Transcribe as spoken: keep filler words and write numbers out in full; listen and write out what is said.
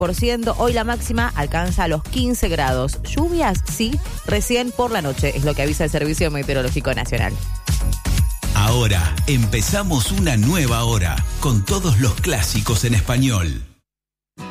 por ciento. Hoy la máxima alcanza los quince grados. Lluvias, sí, recién por la noche, es lo que avisa el Servicio Meteorológico Nacional. Ahora empezamos una nueva hora con todos los clásicos en español.